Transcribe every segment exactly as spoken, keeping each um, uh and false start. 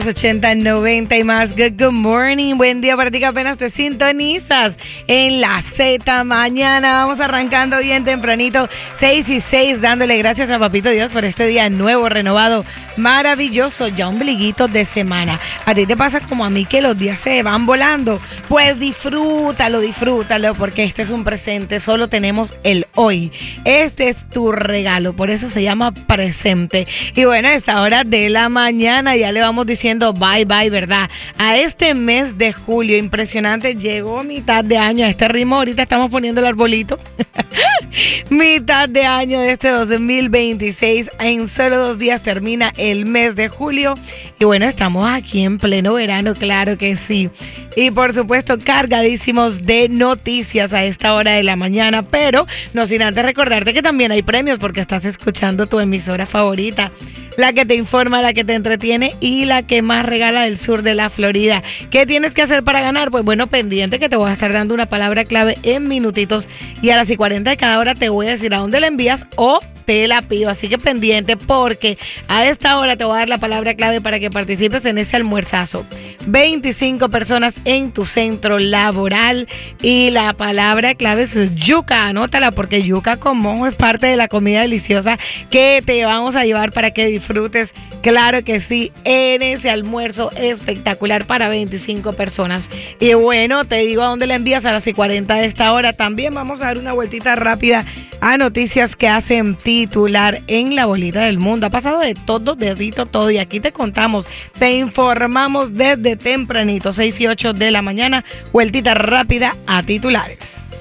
ochenta, noventa y más. Good, good morning. Buen día para ti que apenas te sintonizas en la Z mañana. Vamos arrancando bien tempranito, seis y seis, dándole gracias a Papito Dios por este día nuevo, renovado, maravilloso, ya ombliguito de semana. A ti te pasa como a mí que los días se van volando. Pues disfrútalo, disfrútalo, porque este es un presente. Solo tenemos el hoy. Este es tu regalo, por eso se llama presente. Y bueno, a esta hora de la mañana ya le vamos diciendo bye bye, ¿verdad? A este mes de julio, impresionante, llegó mitad de año a este ritmo, ahorita estamos poniendo el arbolito. Mitad de año de este dos mil veintiséis, en solo dos días termina el mes de julio y bueno, estamos aquí en pleno verano, claro que sí. Y por supuesto cargadísimos de noticias a esta hora de la mañana, pero no sin antes recordarte que también hay premios porque estás escuchando tu emisora favorita, la que te informa, la que te entretiene y la que más regala del sur de la Florida. ¿Qué tienes que hacer para ganar? Pues bueno, pendiente que te voy a estar dando una palabra clave en minutitos y a las y cuarenta de cada hora te voy a decir a dónde la envías o te la pido, así que pendiente porque a esta hora te voy a dar la palabra clave para que participes en ese almuerzazo. veinticinco personas en tu centro laboral y la palabra clave es yuca, anótala porque yuca con mojo es parte de la comida deliciosa que te vamos a llevar para que disfrutes, claro que sí, en ese almuerzo espectacular para veinticinco personas. Y bueno, te digo a dónde la envías a las y cuarenta de esta hora. También vamos a dar una vueltita rápida a noticias que hacen titular en la bolita del mundo. Ha pasado de todo, dedito todo, y aquí te contamos, te informamos desde tempranito, seis y ocho de la mañana, vueltita rápida a titulares.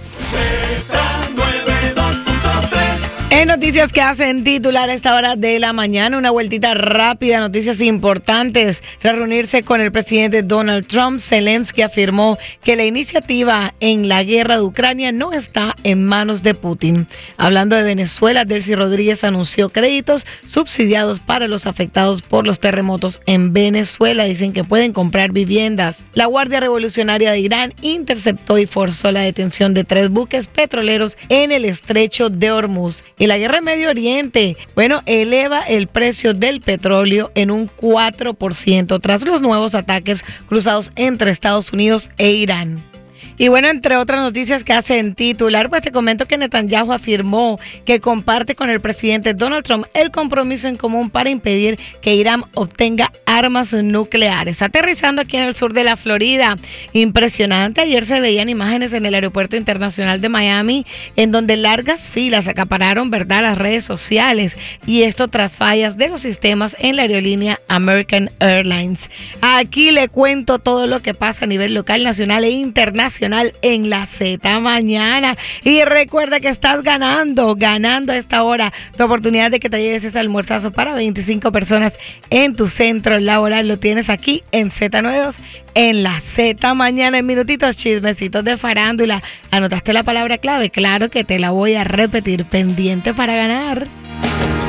En noticias que hacen titular a esta hora de la mañana, una vueltita rápida, noticias importantes. Tras reunirse con el presidente Donald Trump, Zelensky afirmó que la iniciativa en la guerra de Ucrania no está en manos de Putin. Hablando de Venezuela, Delcy Rodríguez anunció créditos subsidiados para los afectados por los terremotos en Venezuela. Dicen que pueden comprar viviendas. La Guardia Revolucionaria de Irán interceptó y forzó la detención de tres buques petroleros en el estrecho de Hormuz. Y la guerra en Medio Oriente, bueno, eleva el precio del petróleo en un cuatro por ciento tras los nuevos ataques cruzados entre Estados Unidos e Irán. Y bueno, entre otras noticias que hacen titular, pues te comento que Netanyahu afirmó que comparte con el presidente Donald Trump el compromiso en común para impedir que Irán obtenga armas nucleares. Aterrizando aquí en el sur de la Florida, impresionante, ayer se veían imágenes en el aeropuerto internacional de Miami en donde largas filas acapararon, ¿verdad?, las redes sociales, y esto tras fallas de los sistemas en la aerolínea American Airlines. Aquí le cuento todo lo que pasa a nivel local, nacional e internacional en la Z mañana. Y recuerda que estás ganando, ganando a esta hora tu oportunidad de que te lleves ese almuerzazo para veinticinco personas en tu centro laboral. Lo tienes aquí en Z noventa y dos, en la Z mañana. En minutitos, chismecitos de farándula. ¿Anotaste la palabra clave? Claro que te la voy a repetir. Pendiente para ganar.